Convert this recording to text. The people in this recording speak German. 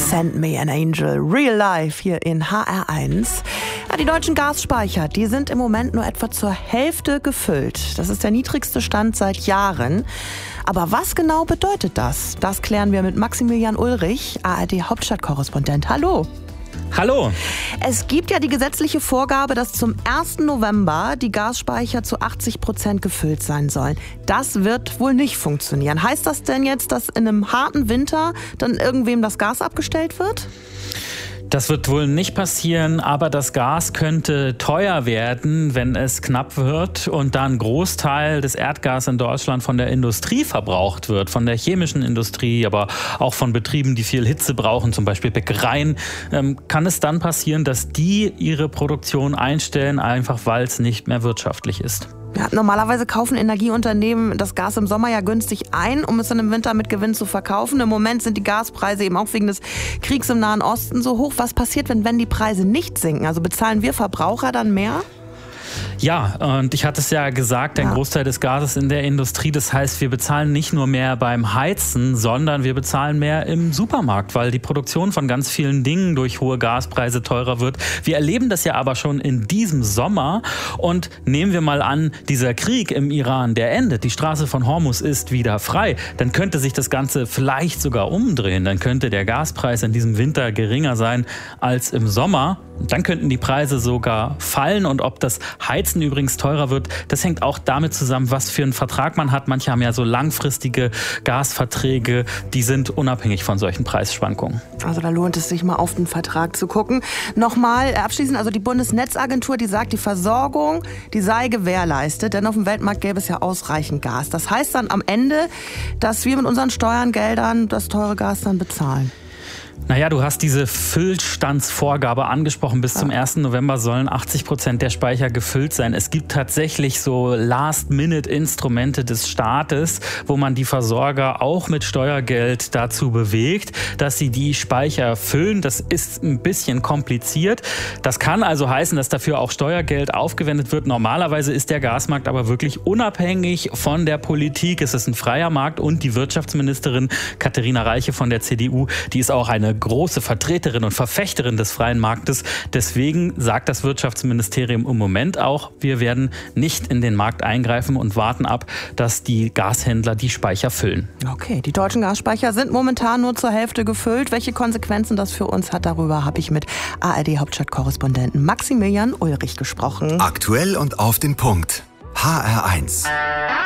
Send Me an Angel, Real Life hier in HR1. Ja, die deutschen Gasspeicher, die sind im Moment nur etwa zur Hälfte gefüllt. Das ist der niedrigste Stand seit Jahren. Aber was genau bedeutet das? Das klären wir mit Maximilian Ulrich, ARD-Hauptstadtkorrespondent. Hallo. Hallo. Es gibt ja die gesetzliche Vorgabe, dass zum 1. November die Gasspeicher zu 80% gefüllt sein sollen. Das wird wohl nicht funktionieren. Heißt das denn jetzt, dass in einem harten Winter dann irgendwem das Gas abgestellt wird? Das wird wohl nicht passieren, aber das Gas könnte teuer werden, wenn es knapp wird und da ein Großteil des Erdgas in Deutschland von der Industrie verbraucht wird, von der chemischen Industrie, aber auch von Betrieben, die viel Hitze brauchen, zum Beispiel Bäckereien, kann es dann passieren, dass die ihre Produktion einstellen, einfach weil es nicht mehr wirtschaftlich ist. Ja, normalerweise kaufen Energieunternehmen das Gas im Sommer ja günstig ein, um es dann im Winter mit Gewinn zu verkaufen. Im Moment sind die Gaspreise eben auch wegen des Kriegs im Nahen Osten so hoch. Was passiert, wenn die Preise nicht sinken? Also bezahlen wir Verbraucher dann mehr? Ja, und ich hatte es ja gesagt, ein Großteil des Gases in der Industrie. Das heißt, wir bezahlen nicht nur mehr beim Heizen, sondern wir bezahlen mehr im Supermarkt, weil die Produktion von ganz vielen Dingen durch hohe Gaspreise teurer wird. Wir erleben das ja aber schon in diesem Sommer. Und nehmen wir mal an, dieser Krieg im Iran, der endet, die Straße von Hormuz ist wieder frei, dann könnte sich das Ganze vielleicht sogar umdrehen. Dann könnte der Gaspreis in diesem Winter geringer sein als im Sommer. Dann könnten die Preise sogar fallen. Und ob das Heizen übrigens teurer wird, das hängt auch damit zusammen, was für einen Vertrag man hat. Manche haben ja so langfristige Gasverträge, die sind unabhängig von solchen Preisschwankungen. Also da lohnt es sich mal auf den Vertrag zu gucken. Nochmal abschließend, also die Bundesnetzagentur, die sagt, die Versorgung, die sei gewährleistet, denn auf dem Weltmarkt gäbe es ja ausreichend Gas. Das heißt dann am Ende, dass wir mit unseren Steuergeldern das teure Gas dann bezahlen. Naja, du hast diese Füllstandsvorgabe angesprochen. Bis zum 1. November sollen 80% der Speicher gefüllt sein. Es gibt tatsächlich so Last-Minute-Instrumente des Staates, wo man die Versorger auch mit Steuergeld dazu bewegt, dass sie die Speicher füllen. Das ist ein bisschen kompliziert. Das kann also heißen, dass dafür auch Steuergeld aufgewendet wird. Normalerweise ist der Gasmarkt aber wirklich unabhängig von der Politik. Es ist ein freier Markt und die Wirtschaftsministerin Katharina Reiche von der CDU, die ist auch eine große Vertreterin und Verfechterin des freien Marktes. Deswegen sagt das Wirtschaftsministerium im Moment auch, wir werden nicht in den Markt eingreifen und warten ab, dass die Gashändler die Speicher füllen. Okay, die deutschen Gasspeicher sind momentan nur zur Hälfte gefüllt. Welche Konsequenzen das für uns hat, darüber habe ich mit ARD-Hauptstadtkorrespondenten Maximilian Ulrich gesprochen. Aktuell und auf den Punkt. HR1.